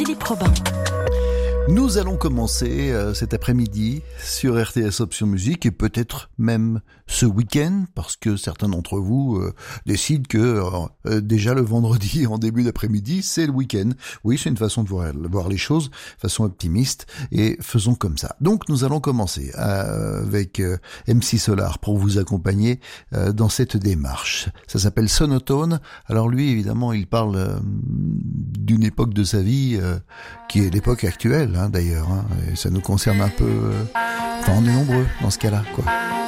Philippe Robin. Nous allons commencer cet après-midi sur RTS Option Musique et peut-être même ce week-end parce que certains d'entre vous décident que déjà le vendredi en début d'après-midi c'est le week-end. Oui, c'est une façon de voir les choses, façon optimiste, et faisons comme ça. Donc nous allons commencer avec MC Solar pour vous accompagner dans cette démarche. Ça s'appelle Sonotone. Alors lui évidemment il parle d'une époque de sa vie qui est l'époque actuelle. D'ailleurs, et ça nous concerne un peu, enfin on est nombreux dans ce cas-là, quoi.